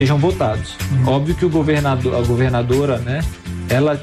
sejam votados. Óbvio que a governadora, né, ela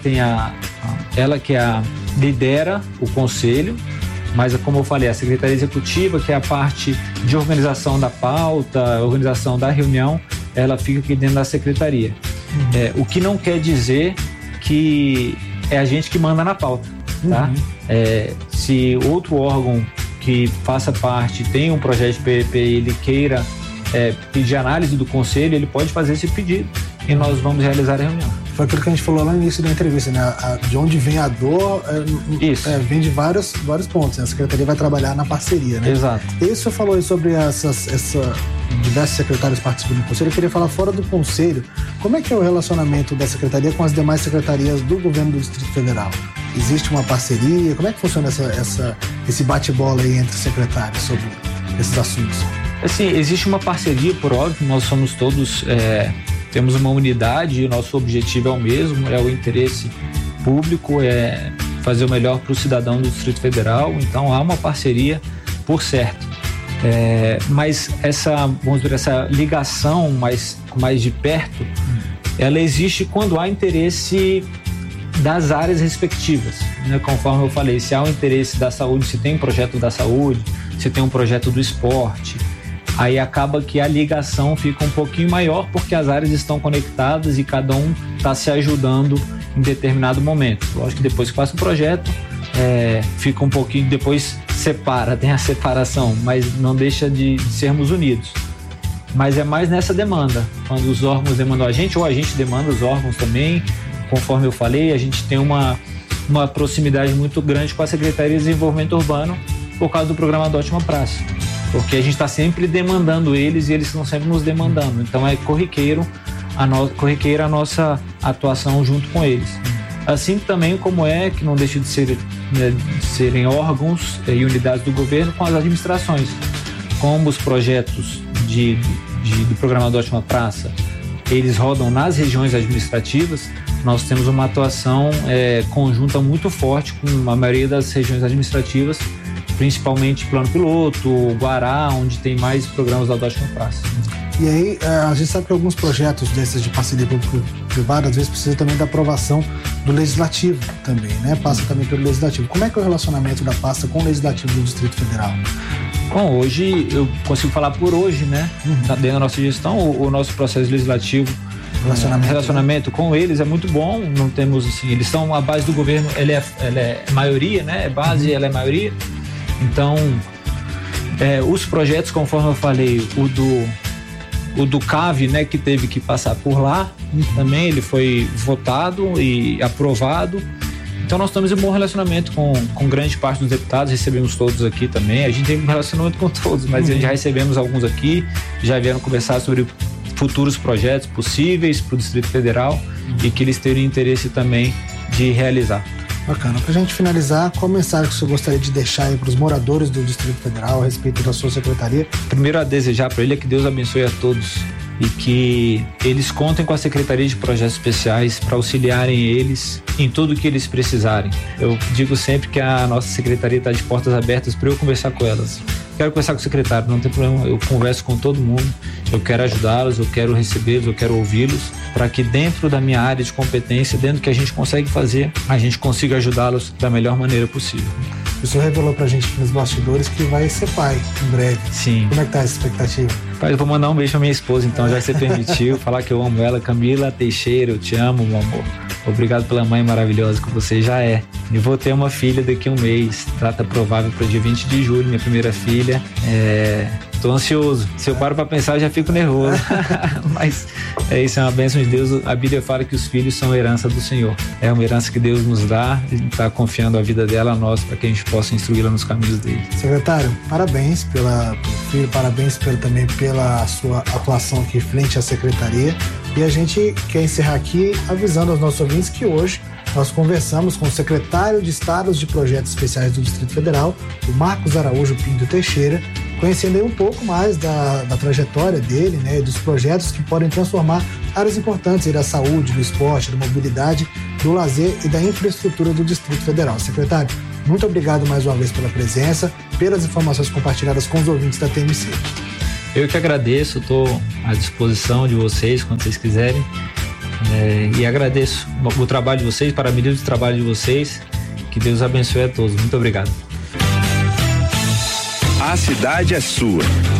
lidera o conselho, mas como eu falei, a Secretaria Executiva, que é a parte de organização da pauta, organização da reunião, ela fica aqui dentro da Secretaria. O que não quer dizer que é a gente que manda na pauta, tá? Se outro órgão que faça parte tem um projeto de PPP e ele queira pedir análise do conselho, ele pode fazer esse pedido e nós vamos realizar a reunião. Foi aquilo que a gente falou lá no início da entrevista, né? De onde vem a dor, vem de vários pontos, né? A Secretaria vai trabalhar na parceria, né? Exato. E o senhor falou aí sobre diversos secretários participando do conselho. Eu queria falar fora do conselho, como é que é o relacionamento da Secretaria com as demais secretarias do governo do Distrito Federal? Existe uma parceria? Como é que funciona esse bate-bola aí entre os secretários sobre esses assuntos? Assim, existe uma parceria, por óbvio, nós somos todos, temos uma unidade e o nosso objetivo é o mesmo, é o interesse público, é fazer o melhor para o cidadão do Distrito Federal, então há uma parceria por certo. Mas essa ligação mais de perto, ela existe quando há interesse das áreas respectivas, né? Conforme eu falei, se há um interesse da saúde, se tem um projeto da saúde, se tem um projeto do esporte, aí acaba que a ligação fica um pouquinho maior porque as áreas estão conectadas e cada um está se ajudando em determinado momento. Lógico que depois que passa o projeto, fica um pouquinho, depois separa, tem a separação, mas não deixa de sermos unidos. Mas é mais nessa demanda, quando os órgãos demandam a gente, ou a gente demanda os órgãos também. Conforme eu falei, a gente tem uma proximidade muito grande com a Secretaria de Desenvolvimento Urbano por causa do programa Adote uma Praça, porque a gente está sempre demandando eles e eles estão sempre nos demandando, então é corriqueira a nossa atuação junto com eles. Assim também como que não deixa de serem órgãos e unidades do governo com as administrações, como os projetos do programa Adote uma Praça, eles rodam nas regiões administrativas. Nós temos uma atuação conjunta muito forte com a maioria das regiões administrativas, principalmente Plano Piloto, Guará, onde tem mais programas da Adote uma Praça. E aí, a gente sabe que alguns projetos desses de parceria público-privada, às vezes precisa também da aprovação do Legislativo também, né? Passa também pelo Legislativo. Como é que é o relacionamento da pasta com o Legislativo do Distrito Federal? Bom, hoje, eu consigo falar por hoje, né? Dentro da nossa gestão, o nosso processo legislativo, relacionamento com eles é muito bom. Não temos, assim, eles são a base do governo, ela é maioria, né? É base, ela é maioria. Então, os projetos, conforme eu falei, o do CAV, né, que teve que passar por lá, também ele foi votado e aprovado. Então nós temos um bom relacionamento com grande parte dos deputados, recebemos todos aqui também. A gente tem um relacionamento com todos, mas já recebemos alguns aqui, já vieram conversar sobre futuros projetos possíveis para o Distrito Federal e que eles teriam interesse também de realizar. Bacana. Para a gente finalizar, qual mensagem que o senhor gostaria de deixar aí para os moradores do Distrito Federal a respeito da sua secretaria? Primeiro, a desejar para ele é que Deus abençoe a todos e que eles contem com a Secretaria de Projetos Especiais para auxiliarem eles em tudo que eles precisarem. Eu digo sempre que a nossa secretaria está de portas abertas para eu conversar com elas. Quero conversar com o secretário, não tem problema, eu converso com todo mundo, eu quero ajudá-los, eu quero recebê-los, eu quero ouvi-los, para que dentro da minha área de competência, dentro do que a gente consegue fazer, a gente consiga ajudá-los da melhor maneira possível. O senhor revelou pra gente aqui nos bastidores que vai ser pai em breve. Sim. Como é que tá essa expectativa? Pai, eu vou mandar um beijo pra minha esposa, então, já que você permitiu, falar que eu amo ela. Camila Teixeira, eu te amo, meu amor. Obrigado pela mãe maravilhosa que você já é. E vou ter uma filha daqui a um mês, data provável para o dia 20 de julho, minha primeira filha. Tô ansioso. Se eu paro para pensar, eu já fico nervoso. Mas isso é uma bênção de Deus. A Bíblia fala que os filhos são herança do Senhor. É uma herança que Deus nos dá e está confiando a vida dela a nós para que a gente possa instruí-la nos caminhos dele. Secretário, parabéns pelo filho, parabéns também pela sua atuação aqui frente à secretaria. E a gente quer encerrar aqui avisando aos nossos ouvintes que hoje nós conversamos com o secretário de Estado de Projetos Especiais do Distrito Federal, o Marcos Araújo Pinto Teixeira, conhecendo aí um pouco mais da trajetória dele, né, dos projetos que podem transformar áreas importantes aí da saúde, do esporte, da mobilidade, do lazer e da infraestrutura do Distrito Federal. Secretário, muito obrigado mais uma vez pela presença, pelas informações compartilhadas com os ouvintes da TMC. Eu que agradeço, estou à disposição de vocês quando vocês quiserem, e agradeço o trabalho de vocês, parabenizo o trabalho de vocês, que Deus abençoe a todos. Muito obrigado. A cidade é sua.